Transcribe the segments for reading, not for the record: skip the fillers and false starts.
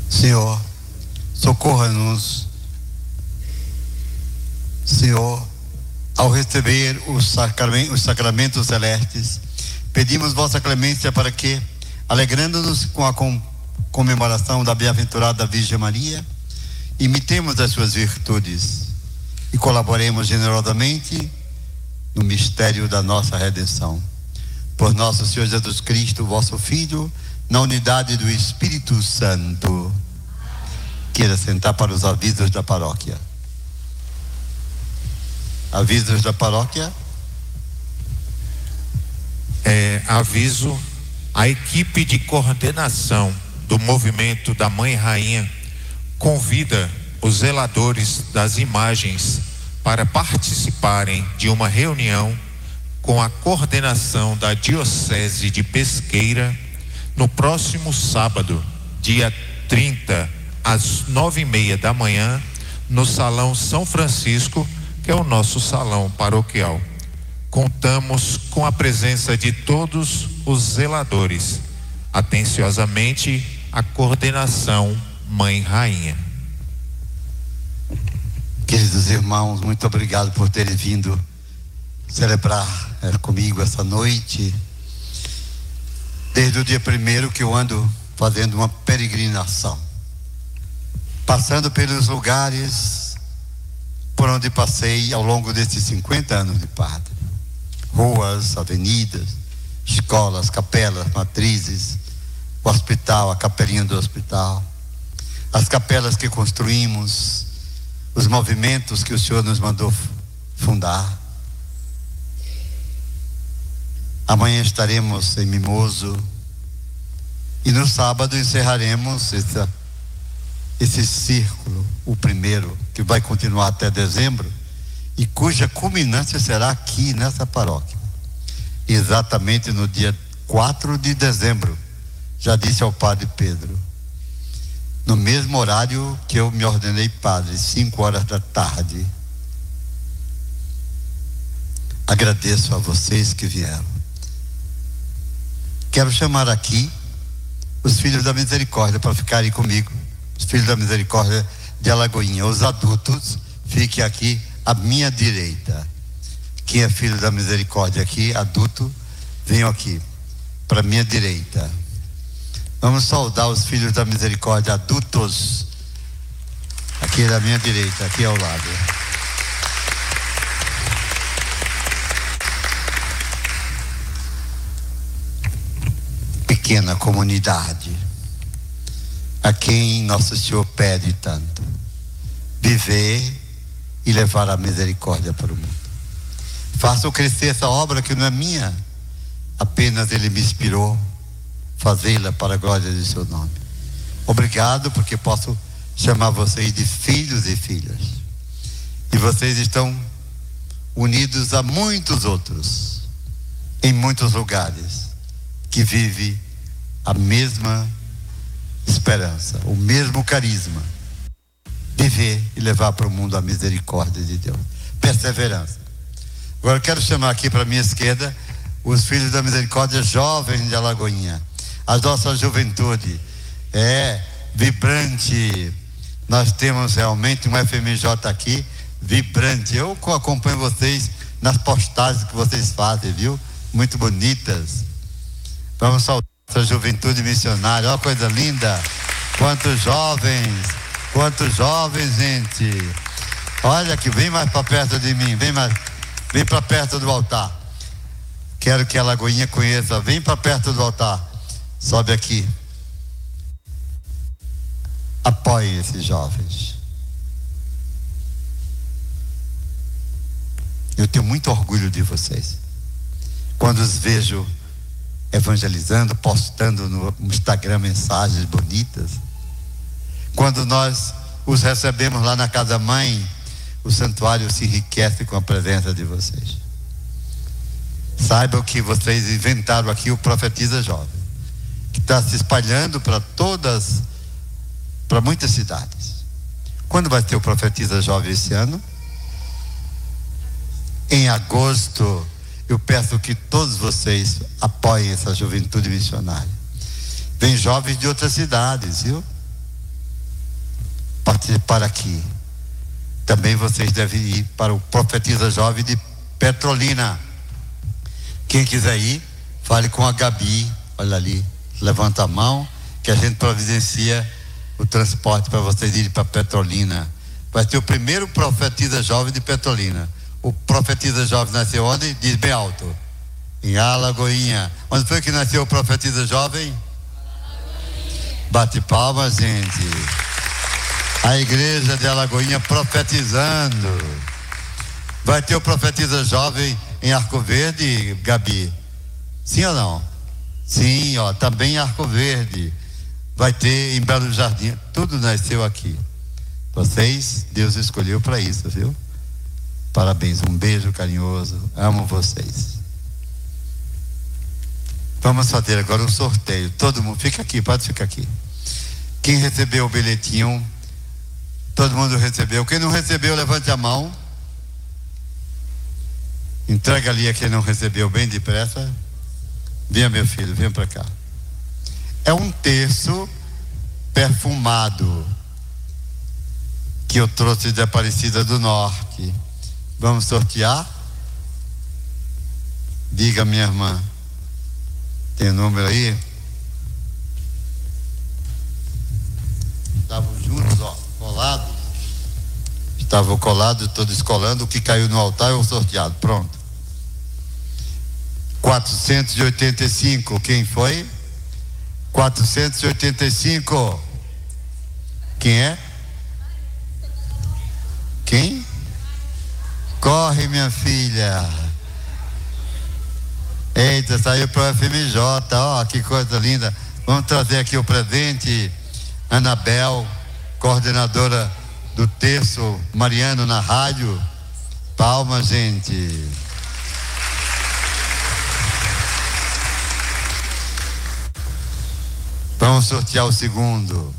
Senhor, socorra-nos. Senhor, ao receber os sacramentos celestes, pedimos vossa clemência para que, alegrando-nos com a comemoração da bem-aventurada Virgem Maria, imitemos as suas virtudes e colaboremos generosamente no mistério da nossa redenção. Por nosso Senhor Jesus Cristo, vosso Filho, na unidade do Espírito Santo. Queira sentar para os avisos da paróquia. Avisos da paróquia. Aviso: a equipe de coordenação do movimento da Mãe Rainha convida os zeladores das imagens para participarem de uma reunião com a coordenação da Diocese de Pesqueira no próximo sábado, dia 30, às 9h30 da manhã, no Salão São Francisco, que é o nosso salão paroquial. Contamos com a presença de todos os zeladores. Atenciosamente, a coordenação Mãe Rainha. Queridos irmãos, muito obrigado por terem vindo celebrar comigo essa noite. Desde o dia 1º que eu ando fazendo uma peregrinação, passando pelos lugares por onde passei ao longo desses 50 anos de padre. Ruas, avenidas, escolas, capelas, matrizes, o hospital, a capelinha do hospital, as capelas que construímos, os movimentos que o Senhor nos mandou fundar. Amanhã estaremos em Mimoso e no sábado encerraremos esse círculo, o primeiro, que vai continuar até dezembro e cuja culminância será aqui nessa paróquia, exatamente no dia 4 de dezembro. Já disse ao padre Pedro, no mesmo horário que eu me ordenei padre, 5 horas da tarde. Agradeço a vocês que vieram. Quero chamar aqui os filhos da misericórdia para ficarem comigo. Os filhos da misericórdia de Alagoinha. Os adultos fiquem aqui à minha direita. Quem é filho da misericórdia aqui, adulto, venham aqui para minha direita. Vamos saudar os filhos da misericórdia adultos aqui da minha direita, aqui ao lado. Pequena comunidade a quem Nosso Senhor pede tanto: viver e levar a misericórdia para o mundo. Façam crescer essa obra que não é minha, apenas Ele me inspirou fazê-la para a glória de seu nome. Obrigado porque posso chamar vocês de filhos e filhas, e vocês estão unidos a muitos outros em muitos lugares que vivem a mesma esperança, o mesmo carisma, viver e levar para o mundo a misericórdia de Deus, perseverança. Agora eu quero chamar aqui para a minha esquerda os filhos da misericórdia jovens de Alagoinha. A nossa juventude é vibrante. Nós temos realmente um FMJ aqui vibrante. Eu acompanho vocês nas postagens que vocês fazem, viu? Muito bonitas. Vamos saudar essa juventude missionária. Olha que coisa linda. Quantos jovens, gente. Olha que vem mais para perto de mim, vem para perto do altar. Quero que a Lagoinha conheça. Vem para perto do altar. Sobe aqui. Apoie esses jovens. Eu tenho muito orgulho de vocês. Quando os vejo evangelizando, postando no Instagram mensagens bonitas. Quando nós os recebemos lá na casa mãe, o santuário se enriquece com a presença de vocês. Saibam que vocês inventaram aqui o Profetiza Jovem, que está se espalhando para muitas cidades. Quando vai ter o Profetiza Jovem esse ano? Em agosto. Eu peço que todos vocês apoiem essa juventude missionária. Vem jovens de outras cidades, viu? participar aqui. Também vocês devem ir para o Profetiza Jovem de Petrolina. Quem quiser ir, fale com a Gabi, olha ali, levanta a mão, que a gente providencia o transporte para vocês irem para Petrolina. Vai ter o primeiro Profetiza Jovem de Petrolina. O Profetiza Jovem nasceu onde? Diz bem alto. Em Alagoinha. Onde foi que nasceu o Profetiza Jovem? Bate palmas, gente. A igreja de Alagoinha profetizando. Vai ter o Profetiza Jovem em Arco Verde, Gabi? Sim ou não? Sim, ó, também em Arco Verde. Vai ter em Belo Jardim. Tudo nasceu aqui. Vocês, Deus escolheu para isso, viu? Parabéns, um beijo carinhoso. Amo vocês. Vamos fazer agora um sorteio. Todo mundo, fica aqui, pode ficar aqui. Quem recebeu o bilhetinho? Todo mundo recebeu. Quem não recebeu, levante a mão. Entrega ali a quem não recebeu bem depressa. Venha, meu filho, venha para cá. É um terço perfumado que eu trouxe de Aparecida do Norte. Vamos sortear? Diga, minha irmã. Tem o número aí? Estavam juntos, ó, colados. Estavam colados, estou descolando. O que caiu no altar é o sorteado. Pronto. 485. Quem foi? 485. Quem é? Quem? Corre, minha filha. Eita, saiu para o FMJ. Ó, que coisa linda. Vamos trazer aqui o presente. Anabel, coordenadora do terço Mariano na rádio. Palmas, gente. Vamos sortear o segundo.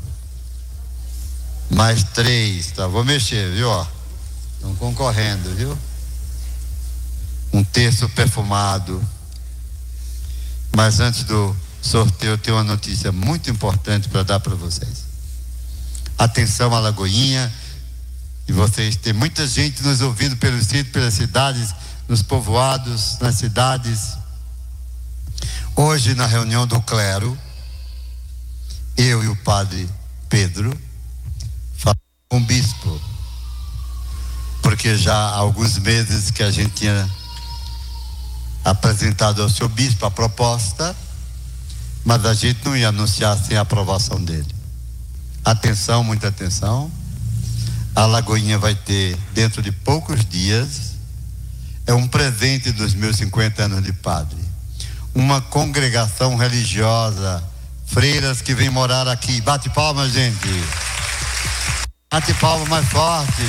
Mais 3, tá? Vou mexer, viu? Ó, estão concorrendo, viu? Um terço perfumado. Mas antes do sorteio, eu tenho uma notícia muito importante para dar para vocês. Atenção, Alagoinha. E vocês, tem muita gente nos ouvindo pelos sítios, pelas cidades, nos povoados, nas cidades. Hoje, na reunião do clero, eu e o padre Pedro falamos com o bispo, porque já há alguns meses que a gente tinha apresentado ao seu bispo a proposta, mas a gente não ia anunciar sem a aprovação dele. Atenção, muita atenção. A Alagoinha vai ter, dentro de poucos dias, é um presente dos meus 50 anos de padre, uma congregação religiosa, freiras que vêm morar aqui. Bate palma, gente. Bate palma mais forte.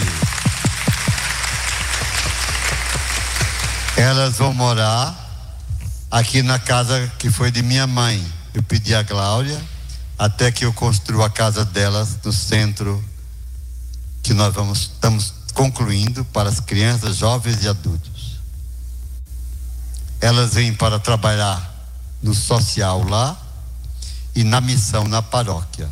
Elas vão morar aqui na casa que foi de minha mãe. Eu pedi a Cláudia até que eu construa a casa delas no centro que nós estamos concluindo para as crianças, jovens e adultos. Elas vêm para trabalhar no social lá e na missão na paróquia.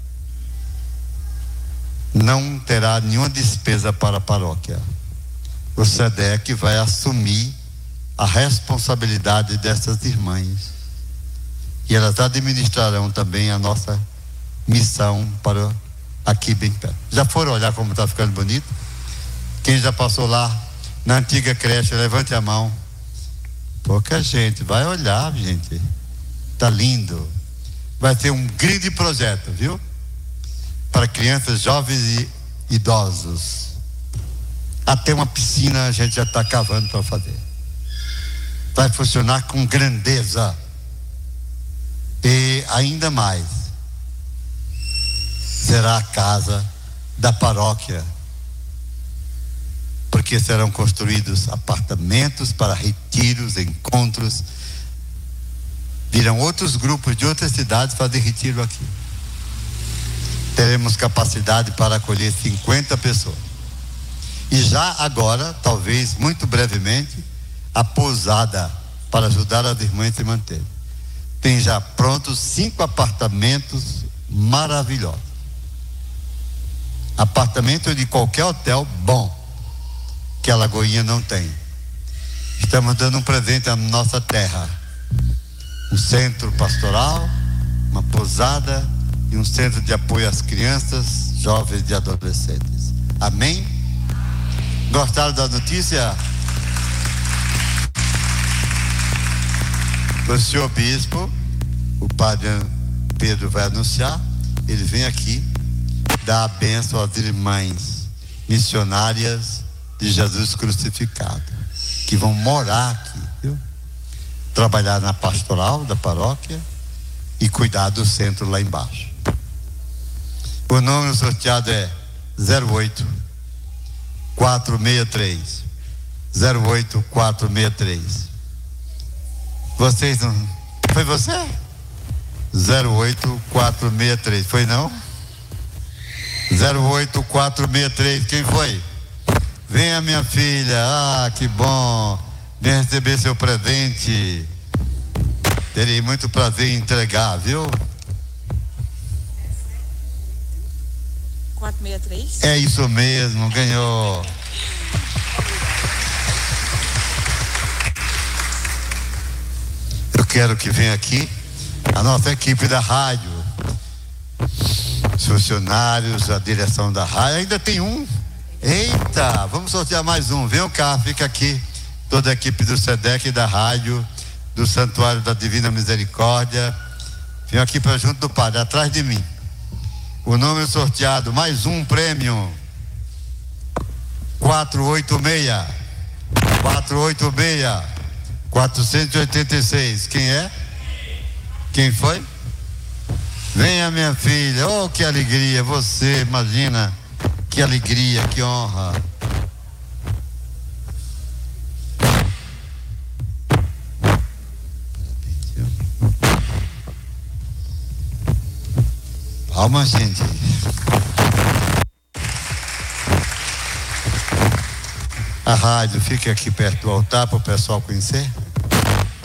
Não terá nenhuma despesa para a paróquia. O SEDEC vai assumir a responsabilidade dessas irmãs e elas administrarão também a nossa missão para aqui bem perto. Já foram olhar como está ficando bonito? Quem já passou lá na antiga creche, levante a mão. Pouca gente, vai olhar, gente. Tá lindo. Vai ser um grande projeto, viu? Para crianças, jovens e idosos. Até uma piscina a gente já está cavando para fazer. Vai funcionar com grandeza. E ainda mais, será a casa da paróquia, porque serão construídos apartamentos para retiros, encontros. Virão outros grupos de outras cidades fazer retiro aqui. Teremos capacidade para acolher 50 pessoas. E já agora, talvez muito brevemente, a pousada para ajudar as irmãs a se manterem. Tem já prontos 5 apartamentos maravilhosos. apartamento de qualquer hotel bom, que a Lagoinha não tem. Estamos dando um presente à nossa terra. Um centro pastoral, uma pousada e um centro de apoio às crianças, jovens e adolescentes. Amém? Gostaram da notícia? O senhor bispo, o padre Pedro vai anunciar, ele vem aqui dar a bênção às irmãs missionárias de Jesus crucificado, que vão morar aqui, viu? Trabalhar na pastoral da paróquia e cuidar do centro lá embaixo. O número sorteado é 08463. 08463. Vocês não... Foi você? 08463. Foi não? 08463. Quem foi? Venha, minha filha. Ah, que bom. Vem receber seu presente. Terei muito prazer em entregar, viu? 463? É isso mesmo, ganhou. Eu quero que venha aqui a nossa equipe da rádio, os funcionários, a direção da rádio. Ainda tem um. Eita, vamos sortear mais um. Venham cá, fica aqui toda a equipe do SEDEC e da rádio, do Santuário da Divina Misericórdia. Venham aqui para junto do padre, atrás de mim. O número sorteado, mais um prêmio. 486. 486. Quem é? Quem foi? Venha, minha filha. Oh, que alegria. Você, imagina. Que alegria, que honra. Palmas, gente. A rádio fica aqui perto do altar para o pessoal conhecer.